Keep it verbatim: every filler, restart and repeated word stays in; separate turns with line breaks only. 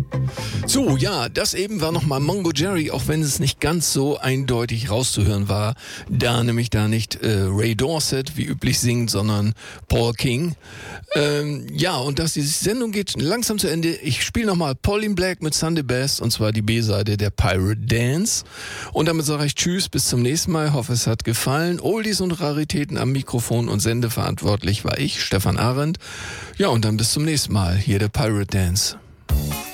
So, ja, das eben war nochmal Mongo Jerry, auch wenn es nicht ganz so eindeutig rauszuhören war, da nämlich da nicht äh, Ray Dorset wie üblich singt, sondern Paul King. Ähm, ja, und dass die Sendung geht langsam zu Ende. Ich spiele nochmal Pauline Black mit Sunday Best, und zwar die B-Seite der Pirate Dance. Und damit sage ich Tschüss, bis zum nächsten Mal. Hoffe, es hat gefallen. Oldies und Raritäten am Mikrofon und sendeverantwortlich war ich, Stefan Arendt. Ja, und dann bis zum nächsten Mal. Hier der Pirate Dance.